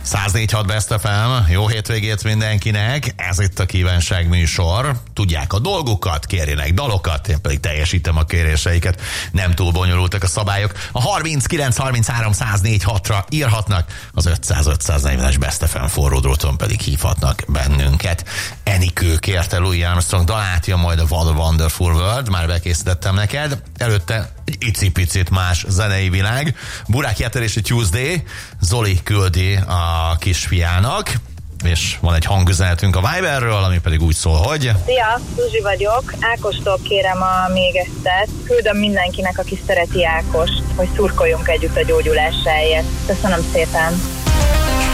104.6 Best FM, jó hétvégét mindenkinek, ez itt a Kívánság műsor. Tudják a dolgukat, kérjenek dalokat, én pedig teljesítem a kéréseiket. Nem túl bonyolultak a szabályok. A 39 33 104.6-ra írhatnak, az 500-540-es Best FM forró dróton pedig hívhatnak bennünket. Enikő kérte Louis Armstrong dalát, jön majd a What a Wonderful World, már bekészítettem neked. Előtte egy icipicit más zenei világ. Burák Jeter és a Tuesday, Zoli küldi a kisfiának, és van egy hangüzenetünk a Viberről, ami pedig úgy szól, hogy... Szia, Zsuzsi vagyok, Ákostól kérem a még egyszer. Küldöm mindenkinek, aki szereti Ákost, hogy szurkoljunk együtt a gyógyulásáért. Köszönöm szépen!